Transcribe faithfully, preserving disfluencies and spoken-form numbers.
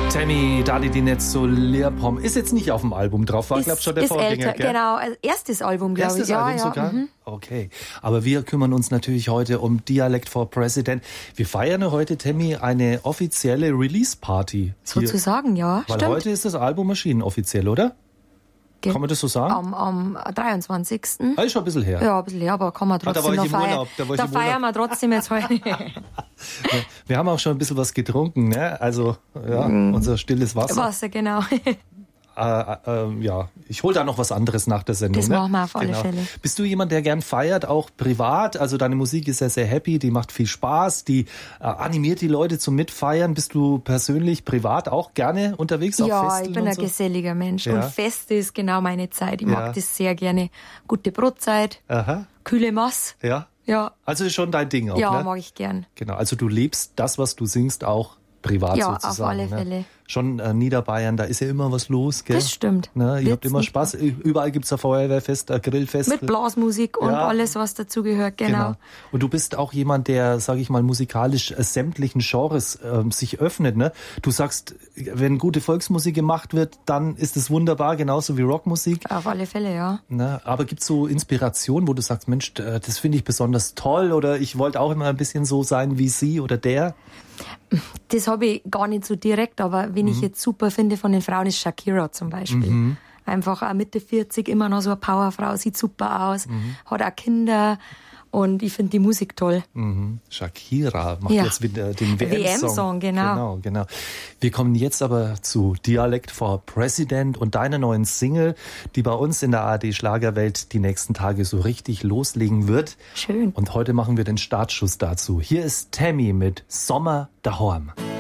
Tammy, Dali, die nicht so Leerpom. Ist jetzt nicht auf dem Album drauf, war, glaube ich, schon der ist Vorgänger, älter, gell? genau, also erstes Album, glaube ich. Erstes Ja, Album ja, sogar? mhm. Okay. Aber wir kümmern uns natürlich heute um Dialect for President. Wir feiern ja heute, Tammy, eine offizielle Release-Party. Sozusagen, ja, Weil stimmt. heute ist das Album erschienen, offiziell, oder? Ge- Kann man das so sagen? Am, am dreiundzwanzigsten Ah, ist schon ein bisschen her. Ja, ein bisschen her, aber kann man Ah, da trotzdem war ich noch im feiern. Urlaub, da war ich Da im Urlaub. feiern wir trotzdem jetzt heute. Wir haben auch schon ein bisschen was getrunken, ne? Also, ja, Mm. unser stilles Wasser. Wasser, genau. Äh, äh, ja, ich hole da noch was anderes nach der Sendung. Das ne? machen wir auf alle Fälle. Bist du jemand, der gern feiert, auch privat? Also deine Musik ist ja sehr happy, die macht viel Spaß, die äh, animiert die Leute zum Mitfeiern. Bist du persönlich, privat auch gerne unterwegs auf Ja, Festeln ich bin und ein so? geselliger Mensch. Ja. Und Feste ist genau meine Zeit. Ich Ja. mag das sehr gerne. Gute Brotzeit, Aha, kühle Mass. ja. Ja, Also ist schon dein Ding auch, ja ne? mag ich gern. Genau, also du lebst das, was du singst, auch privat Ja, auf sozusagen. alle ne? Fälle. Schon äh, Niederbayern, da ist ja immer was los, gell? Das stimmt. Ne? Ihr habt Wird's immer nicht Spaß. Überall gibt's ein Feuerwehrfest, ein Grillfest. Mit Blasmusik und Ja. alles, was dazugehört, genau. Und du bist auch jemand, der, sage ich mal, musikalisch äh, sämtlichen Genres ähm, sich öffnet. Ne? Du sagst, wenn gute Volksmusik gemacht wird, dann ist es wunderbar, genauso wie Rockmusik. Auf alle Fälle, ja. Ne? Aber gibt's so Inspirationen, wo du sagst, Mensch, äh, das finde ich besonders toll oder ich wollte auch immer ein bisschen so sein wie sie oder der? Das habe ich gar nicht so direkt, aber wen Mhm. ich jetzt super finde von den Frauen ist Shakira zum Beispiel. Mhm. Einfach auch Mitte vierzig, immer noch so eine Powerfrau, sieht super aus, Mhm. hat auch Kinder und ich finde die Musik toll. Mhm. Shakira macht Ja. jetzt wieder den W W M-Song. M-Song, genau. genau. Genau, Wir kommen jetzt aber zu Dialect for President und deiner neuen Single, die bei uns in der A R D-Schlagerwelt die nächsten Tage so richtig loslegen wird. Schön. Und heute machen wir den Startschuss dazu. Hier ist Tammy mit Sommer daheim.